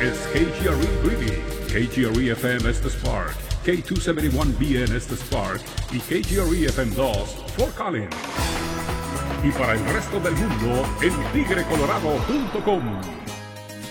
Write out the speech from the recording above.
es KGRE Greeley, KGRE FM Estes Park, K271BN Estes Park y KGRE FM 2 Fort Collins. Y para el resto del mundo, en tigrecolorado.com.